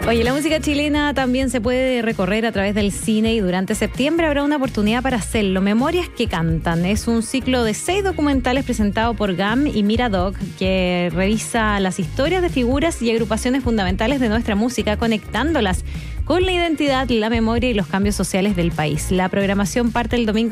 Oye, la música chilena también se puede recorrer a través del cine y durante septiembre habrá una oportunidad para hacerlo. Memorias que cantan. Es un ciclo de 6 documentales presentado por GAM y Miradoc que revisa las historias de figuras y agrupaciones fundamentales de nuestra música, conectándolas con la identidad, la memoria y los cambios sociales del país. La programación parte el domingo